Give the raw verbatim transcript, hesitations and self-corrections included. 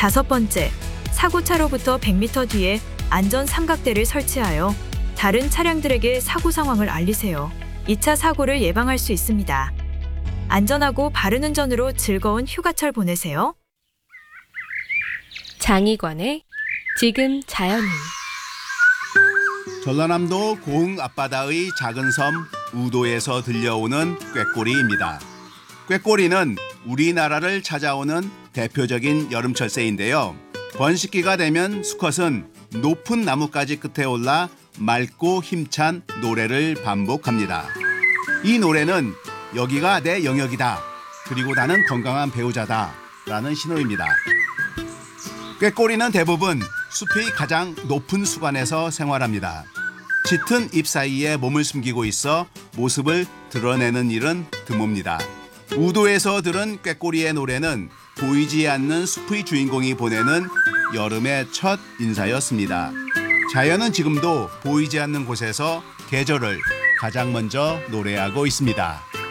다섯 번째, 사고차로부터 백 미터 뒤에 안전 삼각대를 설치하여 다른 차량들에게 사고 상황을 알리세요. 이 차 사고를 예방할 수 있습니다. 안전하고 바른 운전으로 즐거운 휴가철 보내세요. 장희관의 지금 자연인. 전라남도 고흥 앞바다의 작은 섬 우도에서 들려오는 꾀꼬리입니다. 꾀꼬리는 우리나라를 찾아오는 대표적인 여름철새인데요. 번식기가 되면 수컷은 높은 나뭇가지 끝에 올라 맑고 힘찬 노래를 반복합니다. 이 노래는 여기가 내 영역이다, 그리고 나는 건강한 배우자다 라는 신호입니다. 꾀꼬리는 대부분 숲의 가장 높은 수관에서 생활합니다. 짙은 잎 사이에 몸을 숨기고 있어 모습을 드러내는 일은 드뭅니다. 우도에서 들은 꾀꼬리의 노래는 보이지 않는 숲의 주인공이 보내는 여름의 첫 인사였습니다. 자연은 지금도 보이지 않는 곳에서 계절을 가장 먼저 노래하고 있습니다.